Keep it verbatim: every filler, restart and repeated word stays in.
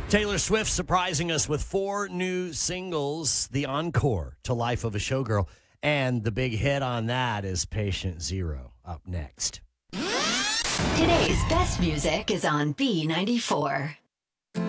Taylor Swift surprising us with four new singles, the encore to Life of a Showgirl. And the big hit on that is Patient Zero up next. Today's best music is on B ninety-four.